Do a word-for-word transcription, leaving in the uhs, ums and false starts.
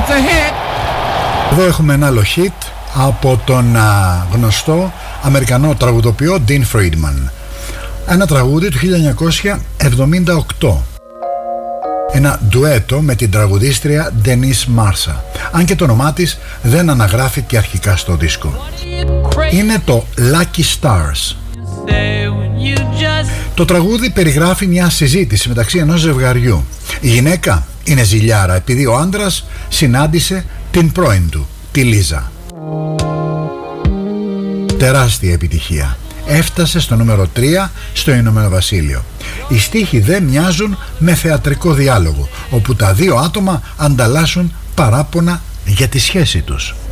Εδώ έχουμε ένα άλλο hit από τον α, γνωστό Αμερικανό τραγουδοποιό Dean Friedman. Ένα τραγούδι του χίλια εννιακόσια εβδομήντα οκτώ. Ένα ντουέτο με την τραγουδίστρια Denise Marsa. Αν και το όνομά της δεν αναγράφηκε αρχικά στο δίσκο. Είναι το Lucky Stars. Το τραγούδι περιγράφει μια συζήτηση μεταξύ ενός ζευγαριού. Η γυναίκα είναι ζηλιάρα επειδή ο άντρας συνάντησε την πρώην του, τη Λίζα. Τεράστια επιτυχία. Έφτασε στο νούμερο τρία στο Ηνωμένο Βασίλειο. Οι στίχοι δεν μοιάζουν με θεατρικό διάλογο, όπου τα δύο άτομα ανταλλάσσουν παράπονα για τη σχέση τους.